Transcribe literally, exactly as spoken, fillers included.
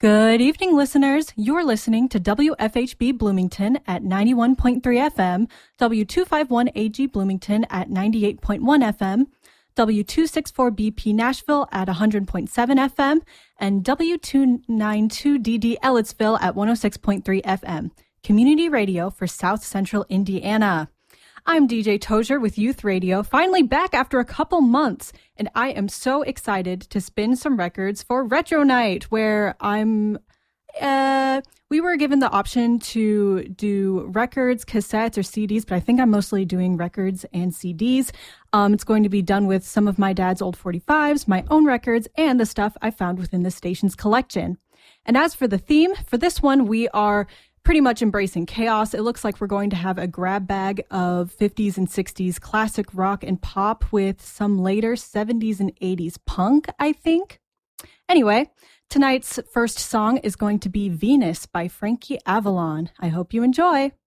Good evening, listeners. You're listening to W F H B Bloomington at ninety-one point three F M, W two fifty-one A G Bloomington at ninety-eight point one F M, W two sixty-four B P Nashville at one hundred point seven F M, and W two ninety-two D D Ellettsville at one oh six point three F M, community radio for South Central Indiana. I'm D J Tozier with Youth Radio, finally back after a couple months, and I am so excited to spin some records for Retro Night, where I'm, uh, we were given the option to do records, cassettes, or C Ds, but I think I'm mostly doing records and C Ds. Um, it's going to be done with some of my dad's old forty-fives, my own records, and the stuff I found within the station's collection. And as for the theme, for this one, we are pretty much embracing chaos. It looks like we're going to have a grab bag of fifties and sixties classic rock and pop with some later seventies and eighties punk, I think. Anyway, tonight's first song is going to be Venus by Frankie Avalon. I hope you enjoy.